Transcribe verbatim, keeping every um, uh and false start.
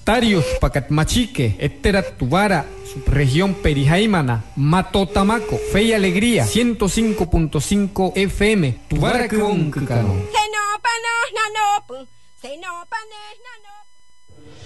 Tarios Pacatmachique, Etterat Tubara, subregión Perijaimana, Matotamaco, Fe y Alegría, ciento cinco punto cinco F M, Tubara Kebon Kekano.